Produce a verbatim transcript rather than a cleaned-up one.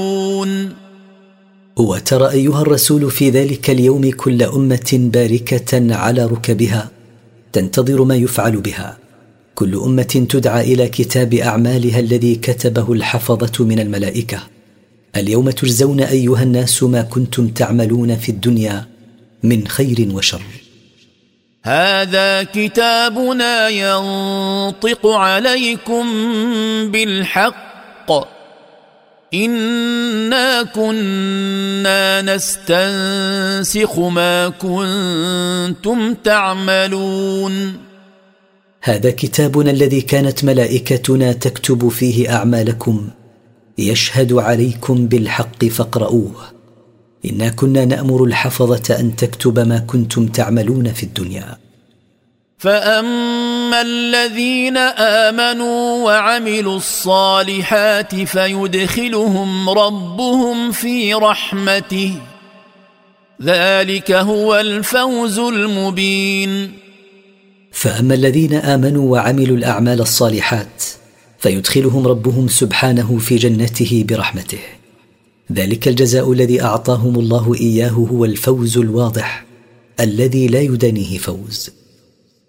وترى أيها الرسول في ذلك اليوم كل أمة باركة على ركبها تنتظر ما يفعل بها، كل أمة تدعى إلى كتاب أعمالها الذي كتبه الحفظة من الملائكة. اليوم تجزون أيها الناس ما كنتم تعملون في الدنيا من خير وشر. هذا كتابنا ينطق عليكم بالحق إنا كنا نستنسخ ما كنتم تعملون. هذا كتابنا الذي كانت ملائكتنا تكتب فيه أعمالكم يشهد عليكم بالحق فاقرؤوه. إنا كنا نأمر الحفظة أن تكتب ما كنتم تعملون في الدنيا. فأما الذين آمنوا وعملوا الصالحات فيدخلهم ربهم في رحمته ذلك هو الفوز المبين. فأما الذين آمنوا وعملوا الأعمال الصالحات فيدخلهم ربهم سبحانه في جنته برحمته، ذلك الجزاء الذي أعطاهم الله إياه هو الفوز الواضح الذي لا يدانيه فوز.